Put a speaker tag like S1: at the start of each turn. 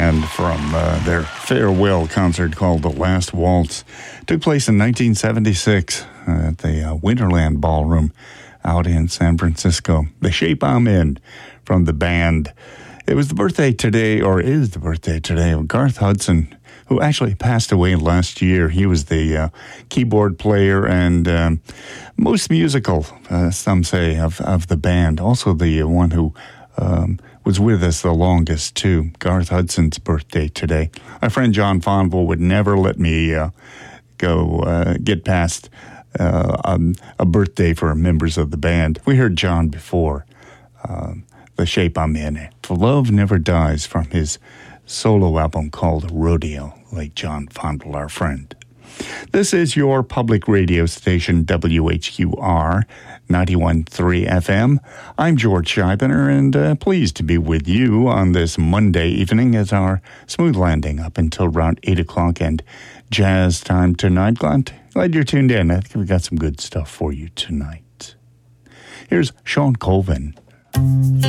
S1: Band from their farewell concert called The Last Waltz. Took place in 1976 at the Winterland Ballroom out in San Francisco. The Shape I'm In from the band. It was the birthday today, or is the birthday today, of Garth Hudson, who actually passed away last year. He was the keyboard player and most musical, some say, of the band. Also the one who was with us the longest, too. Garth Hudson's birthday today. My friend John Fonville would never let me get past a birthday for members of the band. We heard John before. The Shape I'm In. Love Never Dies from his solo album called Rodeo, like John Fonville, our friend. This is your public radio station, WHQR 91.3 FM. I'm George Scheibiner, and pleased to be with you on this Monday evening as our smooth landing up until around 8 o'clock and jazz time tonight. Glad you're tuned in. I think we've got some good stuff for you tonight. Here's Sean Colvin.